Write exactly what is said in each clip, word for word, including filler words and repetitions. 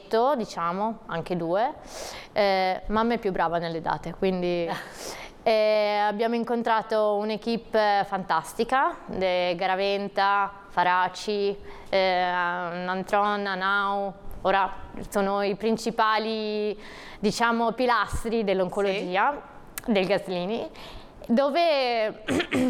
annetto, diciamo, anche due, eh, mamma è più brava nelle date, quindi eh, abbiamo incontrato un'equipe fantastica, de Garaventa, Faraci, eh, Nantron, Anau, ora sono i principali, diciamo, pilastri dell'oncologia, sì, del Gaslini, dove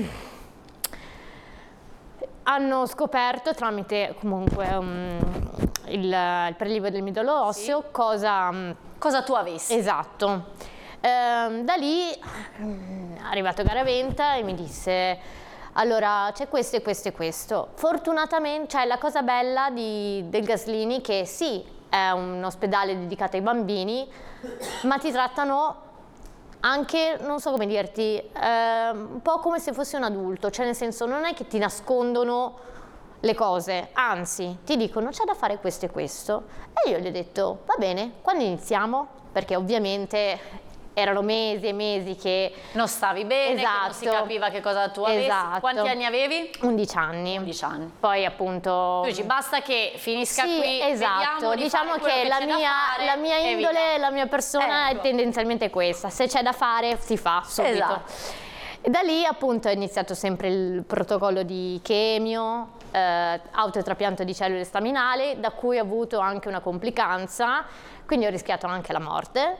hanno scoperto tramite comunque um, il, il prelievo del midollo osseo, sì, cosa, cosa tu avessi. Esatto. Ehm, da lì è arrivato Garaventa e mi disse: allora c'è questo e questo e questo. Fortunatamente, cioè la cosa bella di, del Gaslini che sì, è un ospedale dedicato ai bambini, ma ti trattano anche, non so come dirti, eh, un po' come se fossi un adulto, cioè nel senso non è che ti nascondono le cose, anzi ti dicono c'è da fare questo e questo, e io gli ho detto va bene, quando iniziamo? Perché ovviamente erano mesi e mesi che non stavi bene, esatto, che non si capiva che cosa tu avessi. Esatto. Quanti anni avevi? undici anni. undici anni. Poi appunto... Tu dici basta che finisca sì, qui, esatto, di diciamo che, che la, mia, la mia indole, la mia persona ecco. è tendenzialmente questa, se c'è da fare si fa subito. Esatto. E da lì appunto è iniziato sempre il protocollo di chemio, eh, autotrapianto di cellule staminali, da cui ho avuto anche una complicanza, quindi ho rischiato anche la morte.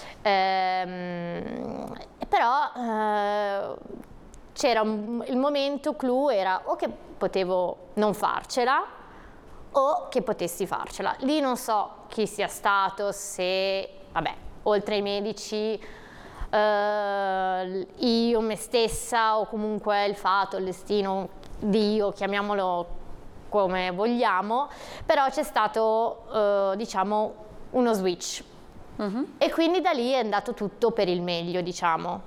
Ehm, però eh, c'era un, il momento clou era o che potevo non farcela o che potessi farcela. Lì non so chi sia stato, se, vabbè, oltre ai medici, eh, io, me stessa, o comunque il fato, il destino, Dio, chiamiamolo come vogliamo, però c'è stato, eh, diciamo, uno switch. Uh-huh. E quindi da lì è andato tutto per il meglio, diciamo.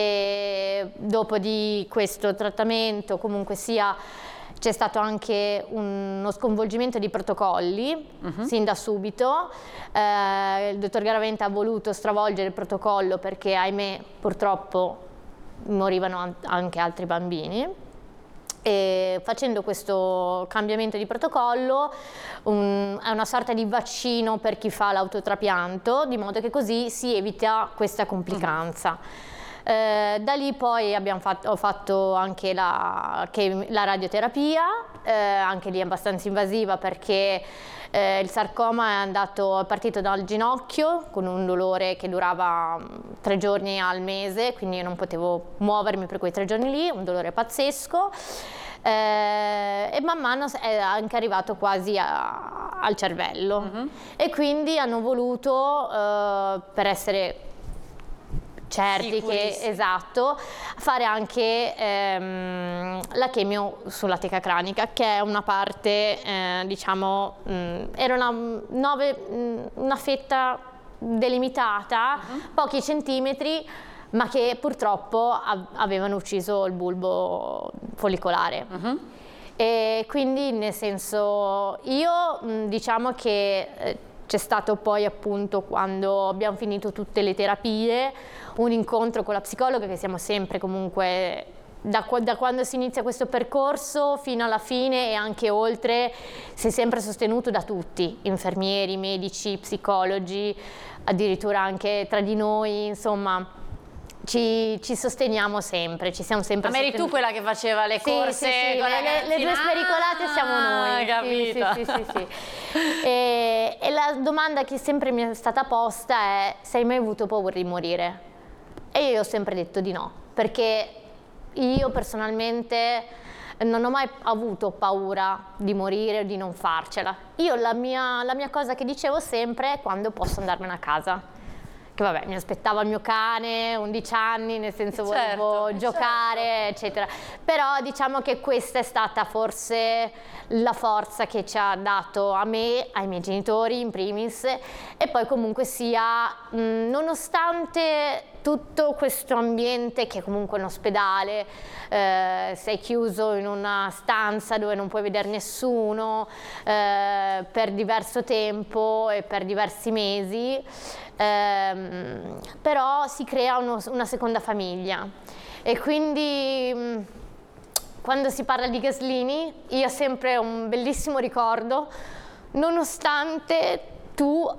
E dopo di questo trattamento, comunque sia, c'è stato anche uno sconvolgimento di protocolli, uh-huh, sin da subito. Eh, il dottor Garaventa ha voluto stravolgere il protocollo perché, ahimè, purtroppo morivano anche altri bambini. E facendo questo cambiamento di protocollo um, è una sorta di vaccino per chi fa l'autotrapianto, di modo che così si evita questa complicanza. Uh-huh. Eh, da lì poi abbiamo fatto, ho fatto anche la, che, la radioterapia, eh, anche lì abbastanza invasiva perché eh, il sarcoma è andato, è partito dal ginocchio con un dolore che durava tre giorni al mese, quindi io non potevo muovermi per quei tre giorni lì, un dolore pazzesco. Eh, e man mano è anche arrivato quasi a, al cervello. Uh-huh. E quindi hanno voluto, eh, per essere certi che, esatto, fare anche ehm, la chemio sulla teca cranica, che è una parte, eh, diciamo, mh, era una, nove, mh, una fetta delimitata, uh-huh, pochi centimetri, ma che purtroppo avevano ucciso il bulbo follicolare. Uh-huh. E quindi, nel senso, io mh, diciamo che eh, c'è stato poi appunto, quando abbiamo finito tutte le terapie, un incontro con la psicologa, che siamo sempre comunque, da, da quando si inizia questo percorso fino alla fine e anche oltre, si è sempre sostenuto da tutti, infermieri, medici, psicologi, addirittura anche tra di noi, insomma. Ci, ci sosteniamo sempre, ci siamo sempre Ma eri tu quella che faceva le sì, corse? Sì, sì, con le, le, le due spericolate siamo noi. Capito. Sì, sì, sì, sì, sì. E, e la domanda che sempre mi è stata posta è: sei mai avuto paura di morire? E io ho sempre detto di no, perché io personalmente non ho mai avuto paura di morire o di non farcela. Io la mia, la mia cosa che dicevo sempre è quando posso andarmene a casa. Che vabbè, mi aspettava il mio cane, undici anni, nel senso volevo certo, giocare, certo, eccetera. Però diciamo che questa è stata forse la forza che ci ha dato a me, ai miei genitori in primis, e poi comunque sia, mh, nonostante tutto questo ambiente che è comunque un ospedale, eh, sei chiuso in una stanza dove non puoi vedere nessuno eh, per diverso tempo e per diversi mesi, ehm, però si crea uno, una seconda famiglia. E quindi mh, quando si parla di Gaslini io ho sempre un bellissimo ricordo, nonostante tu